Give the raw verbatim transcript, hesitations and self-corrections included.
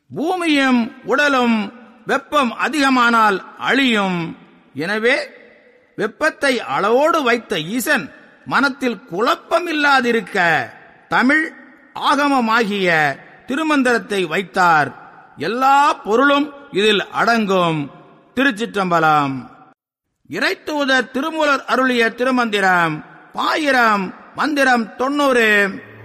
பூமியும் உடலும் வெப்பம் அதிகமானால் அழியும். எனவே வெப்பத்தை அளவோடு வைத்த ஈசன் மனத்தில் குழப்பம் இல்லாதிருக்க தமிழ் ஆகமமாகிய திருமந்திரத்தை வைத்தார். எல்லா பொருளும் இதில் அடங்கும். திருச்சிற்றம்பலம். இறைத்தூதர் திருமூலர் அருளிய திருமந்திரம் பாயிரம் மந்திரம் தொன்னூறு.